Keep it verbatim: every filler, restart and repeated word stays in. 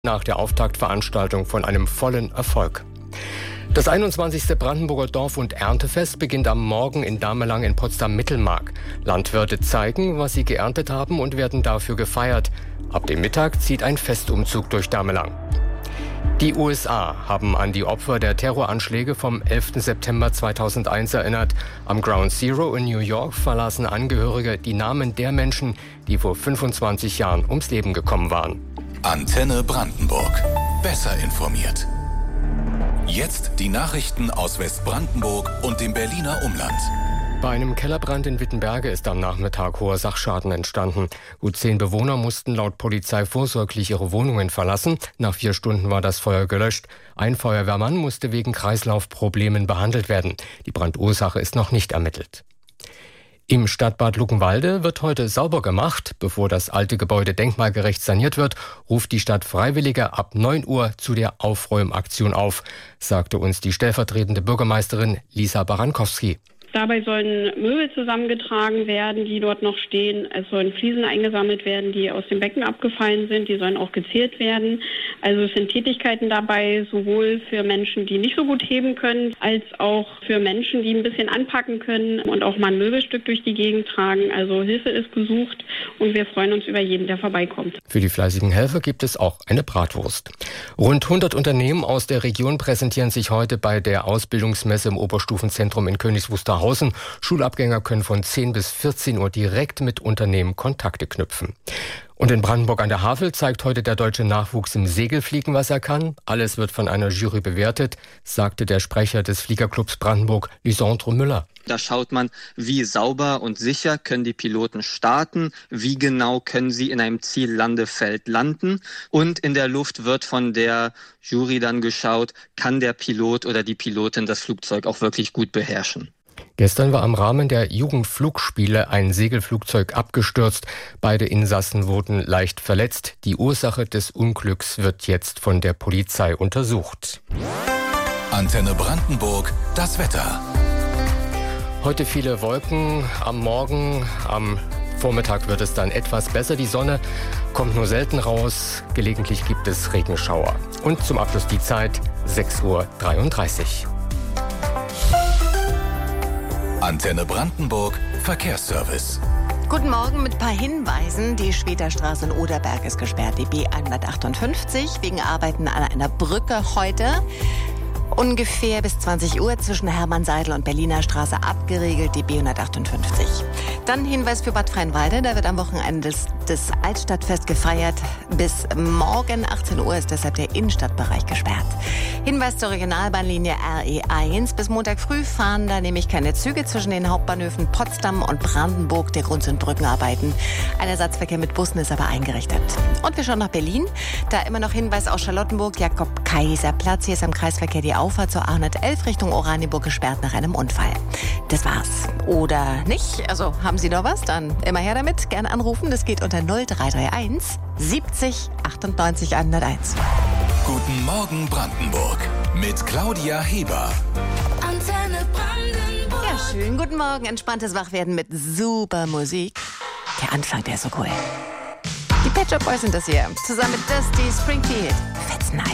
nach der Auftaktveranstaltung von einem vollen Erfolg. Das einundzwanzigste Brandenburger Dorf- und Erntefest beginnt am Morgen in Damelang in Potsdam-Mittelmark. Landwirte zeigen, was sie geerntet haben und werden dafür gefeiert. Ab dem Mittag zieht ein Festumzug durch Damelang. Die U S A haben an die Opfer der Terroranschläge vom elften September zweitausendeins erinnert. Am Ground Zero in New York verlassen Angehörige die Namen der Menschen, die vor fünfundzwanzig Jahren ums Leben gekommen waren. Antenne Brandenburg. Besser informiert. Jetzt die Nachrichten aus Westbrandenburg und dem Berliner Umland. Bei einem Kellerbrand in Wittenberge ist am Nachmittag hoher Sachschaden entstanden. Gut zehn Bewohner mussten laut Polizei vorsorglich ihre Wohnungen verlassen. Nach vier Stunden war das Feuer gelöscht. Ein Feuerwehrmann musste wegen Kreislaufproblemen behandelt werden. Die Brandursache ist noch nicht ermittelt. Im Stadtbad Luckenwalde wird heute sauber gemacht. Bevor das alte Gebäude denkmalgerecht saniert wird, ruft die Stadt Freiwillige ab neun Uhr zu der Aufräumaktion auf, sagte uns die stellvertretende Bürgermeisterin Lisa Barankowski. Dabei sollen Möbel zusammengetragen werden, die dort noch stehen. Es sollen Fliesen eingesammelt werden, die aus dem Becken abgefallen sind. Die sollen auch gezählt werden. Also es sind Tätigkeiten dabei, sowohl für Menschen, die nicht so gut heben können, als auch für Menschen, die ein bisschen anpacken können und auch mal ein Möbelstück durch die Gegend tragen. Also Hilfe ist gesucht und wir freuen uns über jeden, der vorbeikommt. Für die fleißigen Helfer gibt es auch eine Bratwurst. Rund hundert Unternehmen aus der Region präsentieren sich heute bei der Ausbildungsmesse im Oberstufenzentrum in Königs Wusterhausen. Schulabgänger können von zehn bis vierzehn Uhr direkt mit Unternehmen Kontakte knüpfen. Und in Brandenburg an der Havel zeigt heute der deutsche Nachwuchs im Segelfliegen, was er kann. Alles wird von einer Jury bewertet, sagte der Sprecher des Fliegerclubs Brandenburg, Lysandro Müller. Da schaut man, wie sauber und sicher können die Piloten starten, wie genau können sie in einem Ziellandefeld landen. Und in der Luft wird von der Jury dann geschaut, kann der Pilot oder die Pilotin das Flugzeug auch wirklich gut beherrschen. Gestern war im Rahmen der Jugendflugspiele ein Segelflugzeug abgestürzt. Beide Insassen wurden leicht verletzt. Die Ursache des Unglücks wird jetzt von der Polizei untersucht. Antenne Brandenburg, das Wetter. Heute viele Wolken am Morgen, am Vormittag wird es dann etwas besser. Die Sonne kommt nur selten raus. Gelegentlich gibt es Regenschauer. Und zum Abschluss die Zeit sechs Uhr dreiunddreißig. Antenne Brandenburg, Verkehrsservice. Guten Morgen mit ein paar Hinweisen. Die Schweterstraße in Oderberg ist gesperrt, die B hundertachtundfünfzig, wegen Arbeiten an einer Brücke heute. Ungefähr bis zwanzig Uhr zwischen Hermann-Seidel und Berliner Straße abgeriegelt, die B hundertachtundfünfzig. Dann Hinweis für Bad Freienwalde, da wird am Wochenende das, das Altstadtfest gefeiert. Bis morgen achtzehn Uhr ist deshalb der Innenstadtbereich gesperrt. Hinweis zur Regionalbahnlinie R E eins. Bis Montag früh fahren da nämlich keine Züge zwischen den Hauptbahnhöfen Potsdam und Brandenburg. Der Grund sind Brückenarbeiten. Ein Ersatzverkehr mit Bussen ist aber eingerichtet. Und wir schauen nach Berlin. Da immer noch Hinweis aus Charlottenburg, Jakob-Kaiser-Platz. Hier ist am Kreisverkehr die Auffahrt zur A hundertelf Richtung Oranienburg gesperrt nach einem Unfall. Das war's. Oder nicht? Also haben Sie noch was? Dann immer her damit. Gerne anrufen. Das geht unter null drei drei eins siebzig achtundneunzig hunderteins. Guten Morgen Brandenburg mit Claudia Heber. Antenne Brandenburg. Ja, schön. Guten Morgen. Entspanntes Wachwerden mit super Musik. Der Anfang, der ist so cool. Die Pet Shop Boys sind das hier. Zusammen mit Dusty Springfield. Fetzen